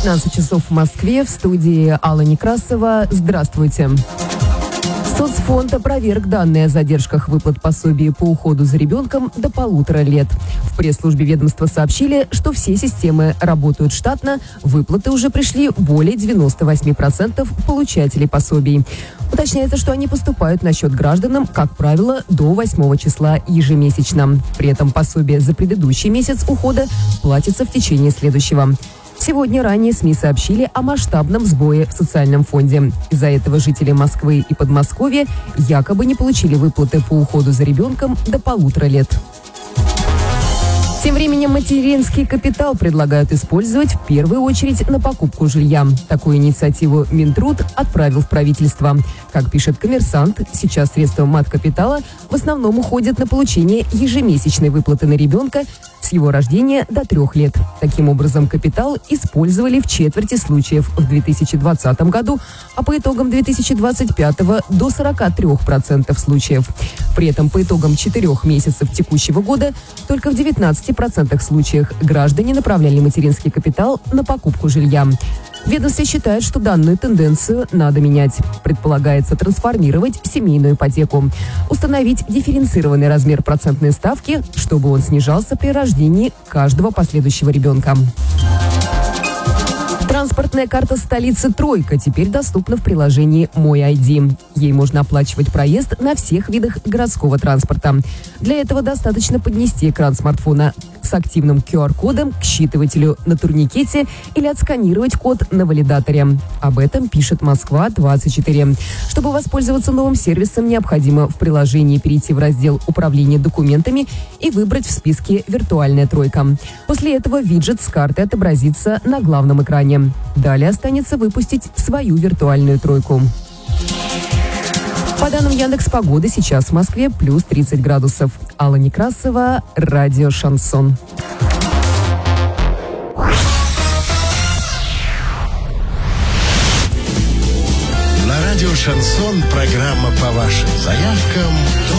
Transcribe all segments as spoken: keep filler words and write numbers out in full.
девятнадцать часов в Москве, в студии Алла Некрасова. Здравствуйте. Соцфонд опроверг данные о задержках выплат пособий по уходу за ребенком до полутора лет. В пресс-службе ведомства сообщили, что все системы работают штатно, выплаты уже пришли более девяносто восемь процентов получателей пособий. Уточняется, что они поступают на счет гражданам, как правило, до восьмого числа ежемесячно. При этом пособие за предыдущий месяц ухода платится в течение следующего. Сегодня ранее СМИ сообщили о масштабном сбое в социальном фонде. Из-за этого жители Москвы и Подмосковья якобы не получили выплаты по уходу за ребенком до полутора лет. Тем временем материнский капитал предлагают использовать в первую очередь на покупку жилья. Такую инициативу Минтруд отправил в правительство. Как пишет «Коммерсант», сейчас средства мат-капитала в основном уходят на получение ежемесячной выплаты на ребенка с его рождения до трех лет. Таким образом, капитал использовали в четверти случаев в две тысячи двадцатом году, а по итогам две тысячи двадцать пятого до сорока трёх процентов случаев. При этом по итогам четырех месяцев текущего года только в девятнадцати процентах случаев граждане направляли материнский капитал на покупку жилья. В ведомстве считают, что данную тенденцию надо менять. Предполагается трансформировать семейную ипотеку, установить дифференцированный размер процентной ставки, чтобы он снижался при рождении каждого последующего ребенка. Транспортная карта столицы «Тройка» теперь доступна в приложении «Мой ай ди». Ей можно оплачивать проезд на всех видах городского транспорта. Для этого достаточно поднести экран смартфона с активным ку ар-кодом к считывателю на турникете или отсканировать код на валидаторе. Об этом пишет Москва двадцать четыре. Чтобы воспользоваться новым сервисом, необходимо в приложении перейти в раздел «Управление документами» и выбрать в списке «Виртуальная тройка». После этого виджет с картой отобразится на главном экране. Далее останется выпустить свою виртуальную тройку. По данным Яндекс.Погоды, сейчас в Москве плюс тридцать градусов. Алла Некрасова, радио «Шансон». На радио «Шансон» программа по вашим заявкам.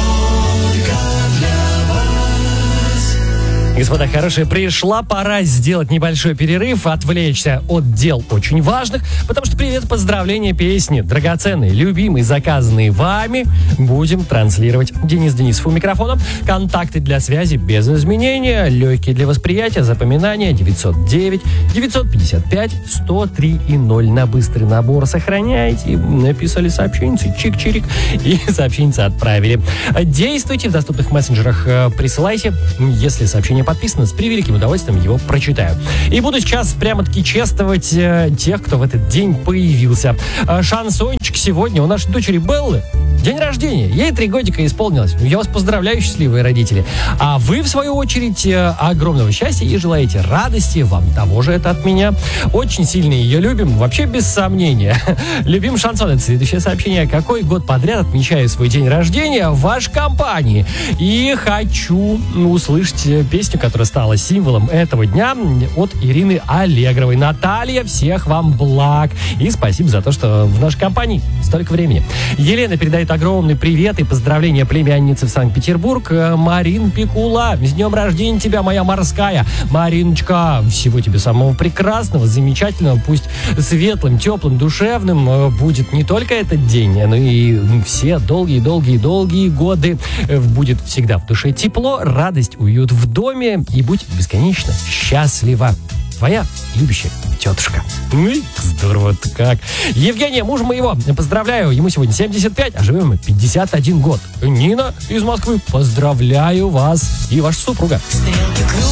Господа хорошие, пришла пора сделать небольшой перерыв, отвлечься от дел очень важных, потому что привет, поздравления, песни, драгоценные, любимые, заказанные вами, будем транслировать. Денис Денисов у микрофона. Контакты для связи без изменения, легкие для восприятия, запоминания девятьсот девять девятьсот пятьдесят пять сто три и ноль. На быстрый набор сохраняйте. Написали сообщение, чик-чирик, и сообщение отправили. Действуйте в доступных мессенджерах, присылайте, если сообщение подписано, с превеликим удовольствием его прочитаю. И буду сейчас прямо-таки чествовать э, тех, кто в этот день появился. Э, шансончик сегодня у нашей дочери Беллы. День рождения. Ей три годика исполнилось. Я вас поздравляю, счастливые родители. А вы, в свою очередь, э, огромного счастья и желаете радости. Вам того же это от меня. Очень сильно ее любим. Вообще, без сомнения. Любим шансон. Это следующее сообщение. Какой год подряд отмечаю свой день рождения в вашей компании? И хочу услышать песню, которая стала символом этого дня, от Ирины Аллегровой. Наталья, всех вам благ. И спасибо за то, что в нашей компании столько времени. Елена передает огромный привет и поздравления племяннице в Санкт-Петербург. Марин Пикула, с днем рождения тебя, моя морская. Мариночка, всего тебе самого прекрасного, замечательного. Пусть светлым, теплым, душевным будет не только этот день, но и все долгие-долгие-долгие годы. Будет всегда в душе тепло, радость, уют в доме, и будь бесконечно счастлива. Твоя любящая тетушка. Ну и здорово-то как. Евгения, мужа моего, поздравляю. Ему сегодня семьдесят пять, а живем мы пятьдесят один год. Нина из Москвы, поздравляю вас и вашу супруга.